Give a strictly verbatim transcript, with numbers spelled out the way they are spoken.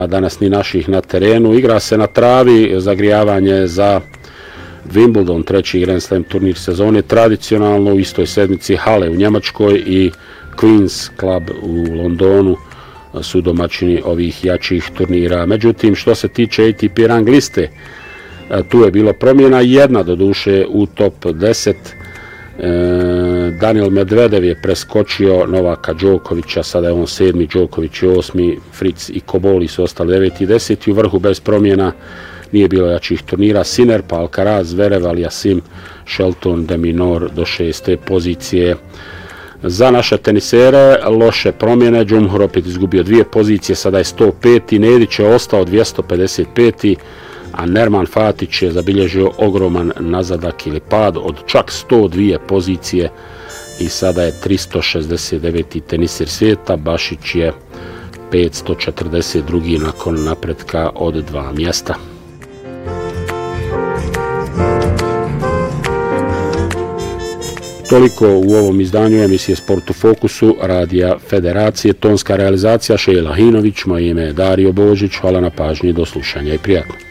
danas ni naših na terenu. Igra se na travi, zagrijavanje za Wimbledon, treći Grand Slam turnir sezone, tradicionalno u istoj sedmici Halle u Njemačkoj i Queen's Club u Londonu su domaćini ovih jačih turnira. Međutim, što se tiče A T P rang liste, tu je bilo promjena, jedna do duše u top deset. Daniel Medvedev je preskočio Novaka Đokovića, sada je on sedmi, Đoković je osmi, Fritz i Koboli su ostali deveti i deseti. U vrhu bez promjena nije bilo jačih turnira. Sinner, pa Alcaraz, Zverev, Aliasim, Shelton, De Minaur do šeste pozicije. Za naše tenisere loše promjene, Džumhur opet izgubio dvije pozicije, sada je sto peti, Nedić je ostao dvjesto pedeset peti, a Nerman Fatić je zabilježio ogroman nazadak ili pad od čak sto dvije pozicije i sada je tristo šezdeset deveti tenisir svijeta. Bašić je petsto četrdeset drugi nakon napretka od dva mjesta. Toliko u ovom izdanju emisije Sport u fokusu Radija Federacije. Tonska realizacija Šejla Hinović, moje ime je Dario Božić. Hvala na pažnji, do slušanja i prijatno.